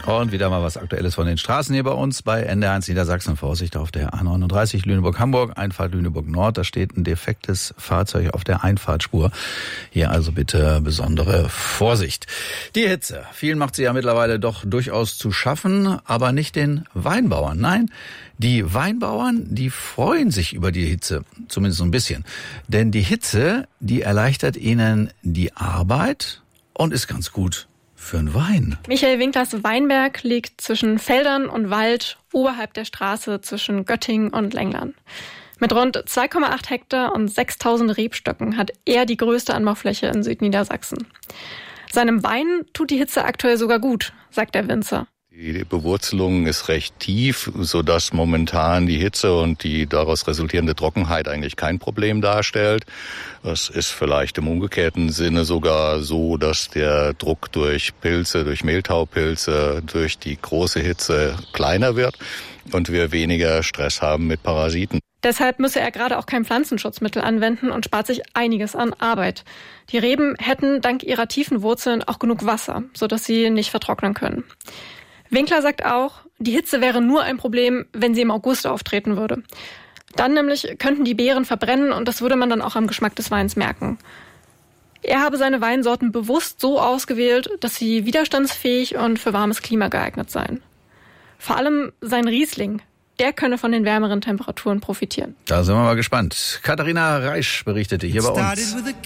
Und wieder mal was Aktuelles von den Straßen hier bei uns bei NDR1 Niedersachsen. Vorsicht auf der A39 Lüneburg-Hamburg, Einfahrt Lüneburg-Nord. Da steht ein defektes Fahrzeug auf der Einfahrtspur. Hier also bitte besondere Vorsicht. Die Hitze. Vielen macht sie ja mittlerweile doch durchaus zu schaffen, aber nicht den Weinbauern. Nein, die Weinbauern, die freuen sich über die Hitze. Zumindest so ein bisschen. Denn die Hitze, die erleichtert ihnen die Arbeit und ist ganz gut für einen Wein. Michael Winklers Weinberg liegt zwischen Feldern und Wald oberhalb der Straße zwischen Göttingen und Lenglern. Mit rund 2,8 Hektar und 6.000 Rebstöcken hat er die größte Anbaufläche in Südniedersachsen. Seinem Wein tut die Hitze aktuell sogar gut, sagt der Winzer. Die Bewurzelung ist recht tief, sodass momentan die Hitze und die daraus resultierende Trockenheit eigentlich kein Problem darstellt. Das ist vielleicht im umgekehrten Sinne sogar so, dass der Druck durch Pilze, durch Mehltaupilze, durch die große Hitze kleiner wird und wir weniger Stress haben mit Parasiten. Deshalb müsse er gerade auch kein Pflanzenschutzmittel anwenden und spart sich einiges an Arbeit. Die Reben hätten dank ihrer tiefen Wurzeln auch genug Wasser, sodass sie nicht vertrocknen können. Winkler sagt auch, die Hitze wäre nur ein Problem, wenn sie im August auftreten würde. Dann nämlich könnten die Beeren verbrennen und das würde man dann auch am Geschmack des Weins merken. Er habe seine Weinsorten bewusst so ausgewählt, dass sie widerstandsfähig und für warmes Klima geeignet seien. Vor allem sein Riesling, der könne von den wärmeren Temperaturen profitieren. Da sind wir mal gespannt. Katharina Reisch berichtete hier bei uns.